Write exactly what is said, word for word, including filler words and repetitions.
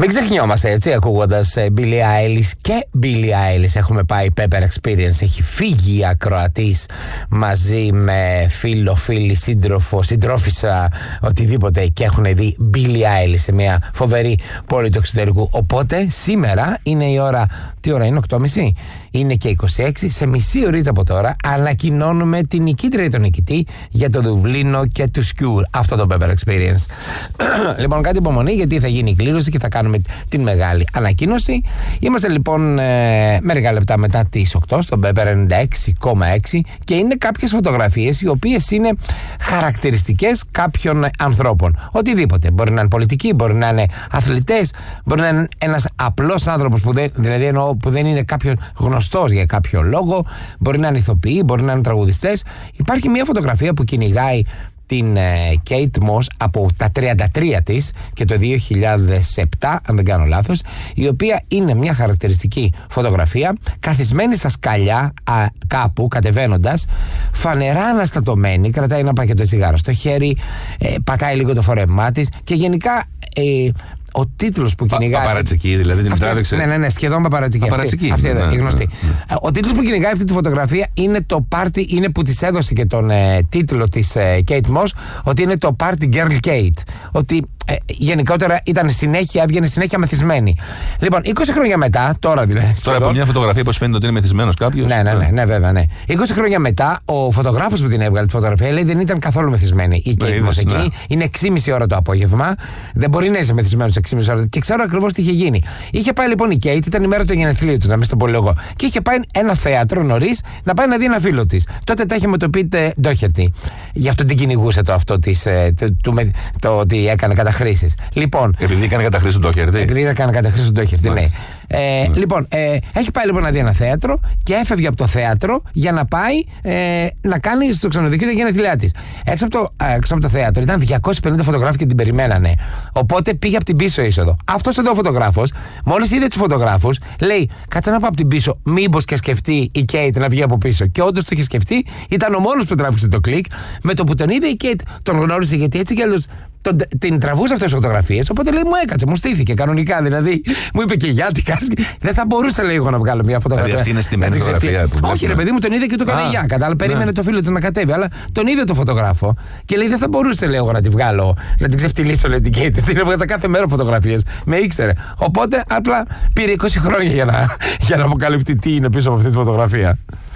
Μην ξεχνιόμαστε, έτσι, ακούγοντας Billie Eilish και Billie Eilish. Έχουμε πάει Pepper Experience. Έχει φύγει η ακροατής μαζί με φίλο, φίλη, σύντροφο, συντρόφισσα, οτιδήποτε, και έχουν δει Billie Eilish σε μια φοβερή πόλη του εξωτερικού. Οπότε σήμερα είναι η ώρα. Τι ώρα είναι, οκτώ και μισή. Είναι και είκοσι έξι. Σε μισή ωρίτσα από τώρα ανακοινώνουμε την νικήτρια ή τον νικητή για το Δουβλίνο και του Σκιούρ. Αυτό το Pepper Experience. Λοιπόν, κάτι υπομονή, γιατί θα γίνει η κλήρωση και θα κάνουμε την μεγάλη ανακοίνωση. Είμαστε λοιπόν ε, μερικά λεπτά μετά τις οκτώ στο Pepper ενενήντα έξι κόμμα έξι και είναι κάποιες φωτογραφίες οι οποίες είναι χαρακτηριστικές κάποιων ανθρώπων. Οτιδήποτε. Μπορεί να είναι πολιτικοί, μπορεί να είναι αθλητές, μπορεί να είναι ένας απλός άνθρωπος που δεν, δηλαδή εννοώ, που δεν είναι κάποιο γνωστός για κάποιο λόγο, μπορεί να είναι ηθοποιοί, μπορεί να είναι τραγουδιστές. Υπάρχει μια φωτογραφία που κυνηγάει την Kate Moss από τα τριάντα τρία της και το δύο χιλιάδες επτά, αν δεν κάνω λάθος, η οποία είναι μια χαρακτηριστική φωτογραφία καθισμένη στα σκαλιά α, κάπου κατεβαίνοντας, φανερά αναστατωμένη, κρατάει ένα πακέτο τσιγάρα στο χέρι, ε, πατάει λίγο το φορέμά της και γενικά ε, ο τίτλος που κυνηγάει. Παπαρατσική, δηλαδή την τράβηξε. Ναι, ναι, ναι, σχεδόν παπαρατσική. Αυτή, αυτή ναι, είναι γνωστή. Ναι, ναι. Ο τίτλος που κυνηγάει αυτή τη φωτογραφία είναι το πάρτι, είναι που της έδωσε και τον ε, τίτλο της ε, Kate Moss, ότι είναι το Party Girl Kate. Ότι ε, γενικότερα ήταν συνέχεια, έβγαινε συνέχεια μεθυσμένη. Λοιπόν, είκοσι χρόνια μετά, τώρα δηλαδή. Τώρα σχεδόν, από μια φωτογραφία, πώς φαίνεται ότι είναι μεθυσμένος κάποιος. Ναι, ναι, ναι, ναι, βέβαια, ναι. είκοσι χρόνια μετά, ο φωτογράφος που την έβγαλε τη φωτογραφία λέει δεν ήταν καθόλου μεθυσμένη. Η Kate Moss εκεί ναι. Είναι έξι και μισή ώρα το απόγευμα. Δεν μπορεί να είσαι μεθυσμένος έξι και μισή ώρα. Και ξέρω ακριβώς τι είχε γίνει. Είχε πάει λοιπόν η Kate, ήταν η μέρα του γενεθλίου του, να μην στο πω εγώ. Και είχε πάει ένα θέατρο νωρίς να πάει να δει ένα φίλο της. Τότε τα είχε με το πείτε Ντόχερτη. Γι' αυτό την κυνηγούσε το αυτό της, το, το, το, το ότι έκανε καταχρήσεις. Λοιπόν, επειδή έκανε καταχρήσεις του Ντόχερτη. Επειδή έκανε καταχρήσεις του Ντόχερτη, ναι. Ε, ναι. Λοιπόν, ε, έχει πάει λοιπόν να δει ένα θέατρο και έφευγε από το θέατρο για να πάει ε, να κάνει στο ξενοδοχείο τα γενέθλιά της. Έξω από το, ε, έξω από το θέατρο ήταν διακόσιοι πενήντα φωτογράφοι και την περιμένανε. Οπότε πήγε από την πίσω είσοδο. Αυτός εδώ ο φωτογράφος, μόλις είδε τους φωτογράφους, λέει: κάτσε να πάω από την πίσω. Μήπως και σκεφτεί η Kate να βγει από πίσω. Και όντως το είχε σκεφτεί, ήταν ο μόνος που τράβηξε το κλικ. Με το που τον είδε η Kate, τον γνώρισε γιατί έτσι κι αλλιώς τον, την τραβούσε αυτές τις φωτογραφίες. Οπότε λέει: μου έκατσε, μου στήθηκε κανονικά. Δηλαδή, μου είπε και γεια, τι κάνεις. Δεν θα μπορούσα, λέει, εγώ να βγάλω μια φωτογραφία. Δηλαδή, αυτή είναι στημένη φωτογραφία. Όχι, ρε παιδί μου, τον είδε και του έκανε γεια. Κατάλαβε, περίμενε το φίλο της να κατέβει. Αλλά τον είδε το φωτογράφο και λέει: δεν θα μπορούσε, λέει, εγώ να τη βγάλω, να την ξεφτυλίσω, λέει, την Kate. Την έβγαζα κάθε μέρα φωτογραφίες. Με ήξερε. Οπότε απλά πήρε είκοσι χρόνια για να, για να αποκαλυφθεί τι είναι πίσω από αυτή τη φωτογραφία.